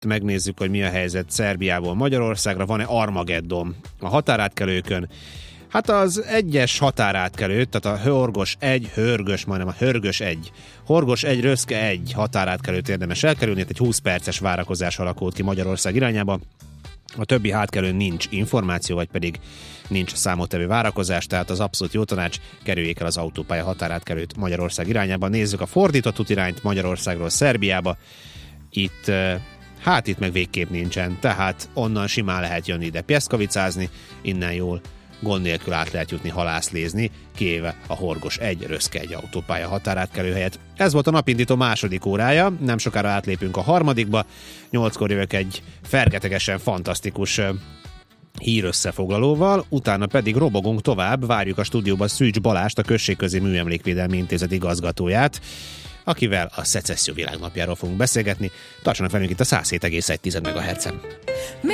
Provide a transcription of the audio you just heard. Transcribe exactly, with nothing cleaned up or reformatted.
megnézzük, hogy mi a helyzet Szerbiából Magyarországra, van-e Armageddon a határátkelőkön. Hát az egyes határátkelőt, tehát a Horgos egy, Hörgös, majdnem a Hörgös egy, Horgos egy, Röszke egy határátkelőt érdemes elkerülni, egy húsz perces várakozás alakult ki Magyarország irányába. A többi hátkelőn nincs információ, vagy pedig nincs számottevő várakozás, tehát az abszolút jó tanács, kerüljék el az autópálya határátkelőt Magyarország irányába. Nézzük a fordított útirányt Magyarországról Szerbiába. Itt, hát itt meg végképp nincsen, tehát onnan simán lehet jönni ide Pieszkavicázni, innen jól gond nélkül át lehet jutni Halászlézni, kivéve a Horgos egy, Röszke egy autópálya határátkelő helyett. Ez volt a napindító második órája, nem sokára átlépünk a harmadikba, nyolckor jövök egy fergetegesen fantasztikus hírösszefoglalóval, utána pedig robogunk tovább, várjuk a stúdióban Szűcs Balást, a Községközi Műemlékvédelmi Intézet igazgatóját, akivel a Szecesszió világnapjáról fogunk beszélgetni. Tartsanak velünk itt a száz hét egész egy MHz-en.